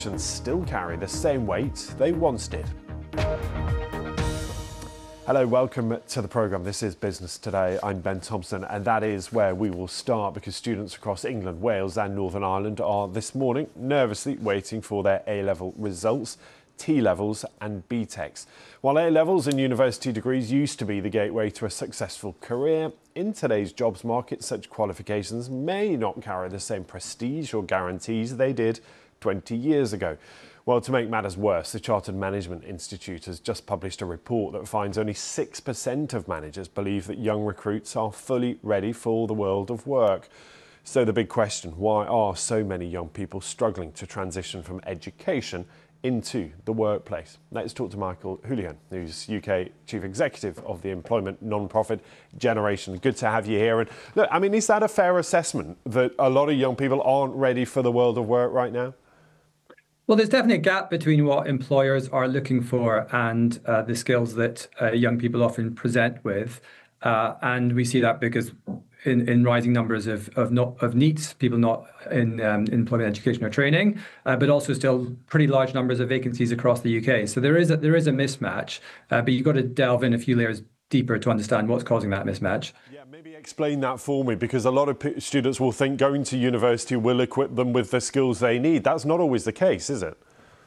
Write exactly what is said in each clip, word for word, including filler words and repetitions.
Still carry the same weight they once did. Hello, welcome to the programme. This is Business Today. I'm Ben Thompson, and that is where we will start because students across England, Wales and Northern Ireland are this morning nervously waiting for their A-level results, T-levels and B TECs. While A-levels and university degrees used to be the gateway to a successful career, in today's jobs market such qualifications may not carry the same prestige or guarantees they did twenty years ago. Well, to make matters worse, the Chartered Management Institute has just published a report that finds only six percent of managers believe that young recruits are fully ready for the world of work. So the big question, why are so many young people struggling to transition from education into the workplace? Let's talk to Michael Houlihan, who's U K Chief Executive of the employment non-profit Generation. Good to have you here. And look, I mean, is that a fair assessment that a lot of young people aren't ready for the world of work right now? Well, there's definitely a gap between what employers are looking for and uh, the skills that uh, young people often present with. Uh, and we see that because in, in rising numbers of of, not, of NEETs, people not in um, employment, education or training, uh, but also still pretty large numbers of vacancies across the U K. So there is a, there is a mismatch, uh, but you've got to delve in a few layers deeper to understand what's causing that mismatch. Yeah, maybe explain that for me, because a lot of p- students will think going to university will equip them with the skills they need. That's not always the case, is it?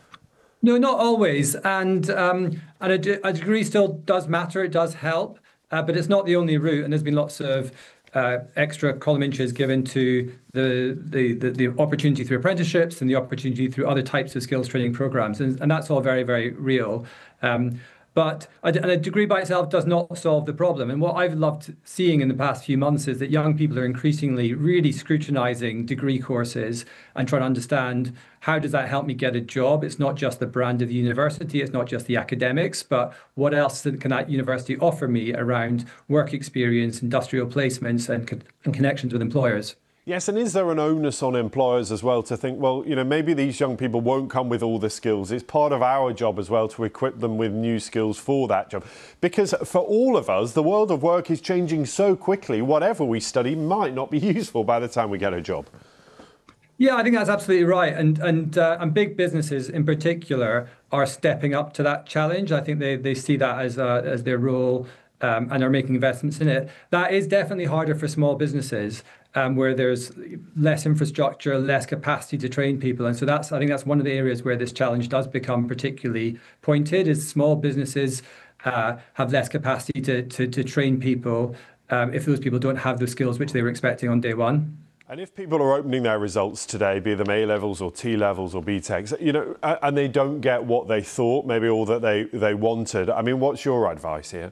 No, not always. And um, and a, de- a degree still does matter. It does help, uh, but it's not the only route. And there's been lots of uh, extra column inches given to the, the, the, the opportunity through apprenticeships and the opportunity through other types of skills training programs. And, and that's all very, very real. Um, But a, and a degree by itself does not solve the problem. And what I've loved seeing in the past few months is that young people are increasingly really scrutinising degree courses and trying to understand, how does that help me get a job? It's not just the brand of the university, it's not just the academics, but what else can that university offer me around work experience, industrial placements and, co- and connections with employers? Yes, and is there an onus on employers as well to think, well, you know, maybe these young people won't come with all the skills. It's part of our job as well to equip them with new skills for that job. Because for all of us, the world of work is changing so quickly, whatever we study might not be useful by the time we get a job. Yeah, I think that's absolutely right. And and uh, and big businesses in particular are stepping up to that challenge. I think they, they see that as uh, as their role um, and are making investments in it. That is definitely harder for small businesses. Um, where there's less infrastructure, less capacity to train people. And so that's, I think that's one of the areas where this challenge does become particularly pointed, is small businesses uh, have less capacity to, to, to train people um, if those people don't have the skills which they were expecting on day one. And if people are opening their results today, be them A-levels or T-levels or B TECs, you know, and they don't get what they thought, maybe all that they, they wanted, I mean, what's your advice here?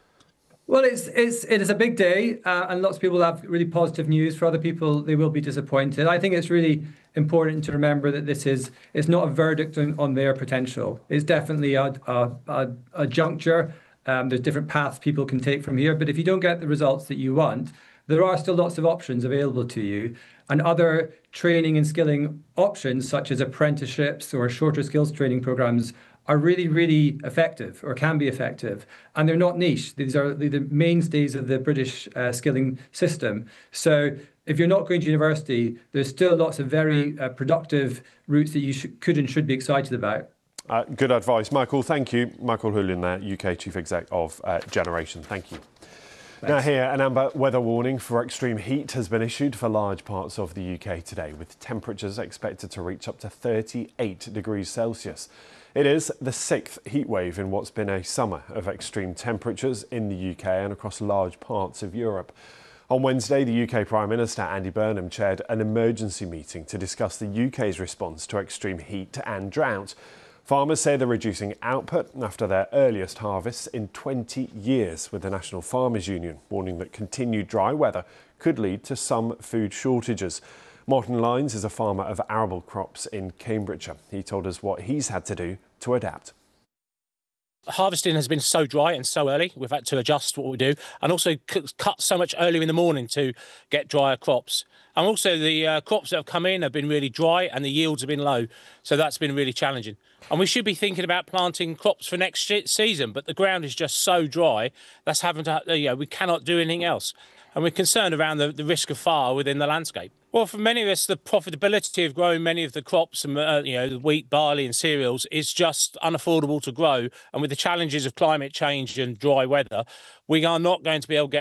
Well, it's it's it is a big day, uh, and lots of people have really positive news. For other people, they will be disappointed. I think it's really important to remember that this is it's not a verdict on, on their potential. It's definitely a a, a, a juncture. Um, there's different paths people can take from here. But if you don't get the results that you want, there are still lots of options available to you, and other training and skilling options such as apprenticeships or shorter skills training programs are really, really effective or can be effective. And they're not niche. These are the mainstays of the British uh, skilling system. So if you're not going to university, there's still lots of very uh, productive routes that you should, could and should be excited about. Uh, good advice. Michael, thank you. Michael Houlihan there, U K Chief Exec of uh, Generation. Thank you. Thanks. Now here, an amber weather warning for extreme heat has been issued for large parts of the U K today, with temperatures expected to reach up to thirty-eight degrees Celsius. It is the sixth heat wave in what's been a summer of extreme temperatures in the U K and across large parts of Europe. On Wednesday, the U K Prime Minister Andy Burnham chaired an emergency meeting to discuss the U K's response to extreme heat and drought. Farmers say they're reducing output after their earliest harvests in twenty years, with the National Farmers Union warning that continued dry weather could lead to some food shortages. Martin Lyons is a farmer of arable crops in Cambridgeshire. He told us what he's had to do to adapt. Harvesting has been so dry and so early, we've had to adjust what we do, and also cut so much earlier in the morning to get drier crops. And also the uh, crops that have come in have been really dry and the yields have been low, so that's been really challenging. And we should be thinking about planting crops for next season, but the ground is just so dry, that's having to, you know, we cannot do anything else. And we're concerned around the, the risk of fire within the landscape. Well, for many of us, the profitability of growing many of the crops, and uh, you know, the wheat, barley, and cereals, is just unaffordable to grow. And with the challenges of climate change and dry weather, we are not going to be able to get